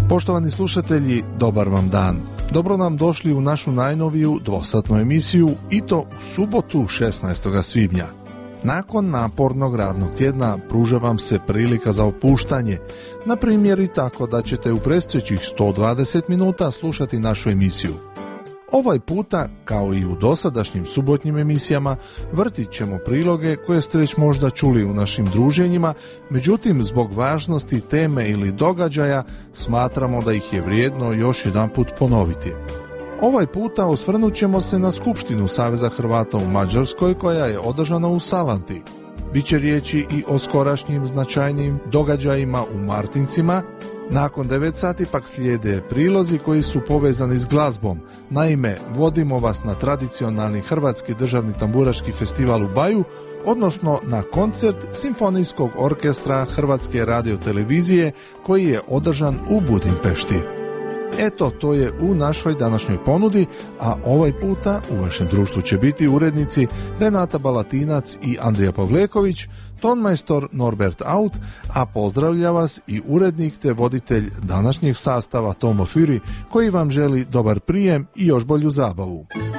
Poštovani slušatelji, dobar vam dan. Dobro nam došli u našu najnoviju dvosatnu emisiju i to u subotu 16. svibnja. Nakon napornog radnog tjedna pruža vam se prilika za opuštanje, na primjer i tako da ćete u predstojećih 120 minuta slušati našu emisiju. Ovaj puta, kao i u dosadašnjim subotnjim emisijama, vrtit ćemo priloge koje ste već možda čuli u našim druženjima, međutim, zbog važnosti teme ili događaja, smatramo da ih je vrijedno još jedanput ponoviti. Ovaj puta osvrnut ćemo se na Skupštinu Saveza Hrvata u Mađarskoj koja je održana u Salanti. Biće riječi i o skorašnjim značajnim događajima u Martincima. Nakon 9 sati pak slijede prilozi koji su povezani s glazbom. Naime, vodimo vas na tradicionalni Hrvatski državni tamburaški festival u Baju, odnosno na koncert Simfonijskog orkestra Hrvatske radiotelevizije koji je održan u Budimpešti. Eto, to je u našoj današnjoj ponudi, a ovaj puta u vašem društvu će biti urednici Renata Balatinac i Andrija Pavleković, tonmajstor Norbert Aut, a pozdravlja vas i urednik te voditelj današnjeg sastava Tomo Fyri, koji vam želi dobar prijem i još bolju zabavu.